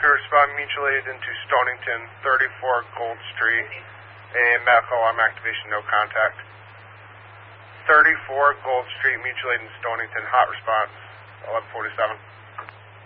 Superior respond mutual aid into Stonington, 34 Gold Street. And medical alarm activation, no contact. 34 Gold Street, mutual aid in Stonington, hot response, 1147.